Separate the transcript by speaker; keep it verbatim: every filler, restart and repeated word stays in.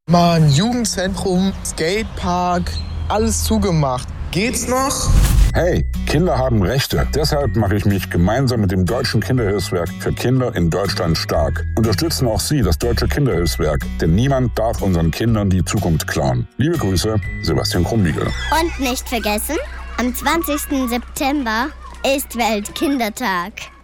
Speaker 1: Mann, Jugendzentrum, Skatepark, alles zugemacht. Geht's noch?
Speaker 2: Hey, Kinder haben Rechte. Deshalb mache ich mich gemeinsam mit dem Deutschen Kinderhilfswerk für Kinder in Deutschland stark. Unterstützen auch Sie das Deutsche Kinderhilfswerk, denn niemand darf unseren Kindern die Zukunft klauen. Liebe Grüße, Sebastian Krumbiegel.
Speaker 3: Und nicht vergessen, am zwanzigsten September ist Weltkindertag.